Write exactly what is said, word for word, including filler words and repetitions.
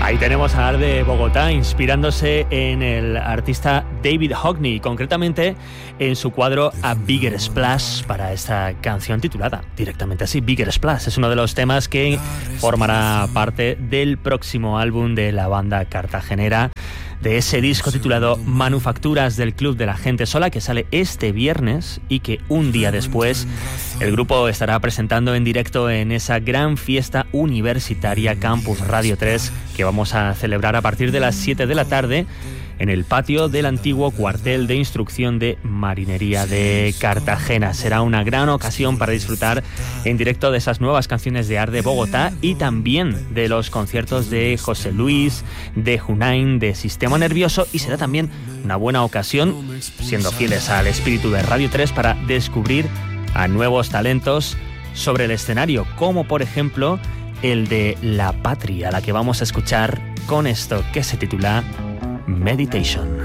Ahí tenemos a Arde Bogotá inspirándose en el artista David Hockney, concretamente en su cuadro A Bigger Splash para esta canción titulada directamente así, Bigger Splash. Es uno de los temas que formará parte del próximo álbum de la banda cartagenera, de ese disco titulado Manufacturas del Club de la Gente Sola, que sale este viernes y que un día después el grupo estará presentando en directo en esa gran fiesta universitaria Campus Radio tres que vamos a celebrar a partir de las siete de la tarde en el patio del antiguo cuartel de instrucción de Marinería de Cartagena. Será una gran ocasión para disfrutar en directo de esas nuevas canciones de Arde Bogotá y también de los conciertos de José Luis, de Junain, de Sistema Nervioso, y será también una buena ocasión, siendo fieles al espíritu de Radio tres, para descubrir a nuevos talentos sobre el escenario, como por ejemplo el de La Patria, a la que vamos a escuchar con esto que se titula Meditation.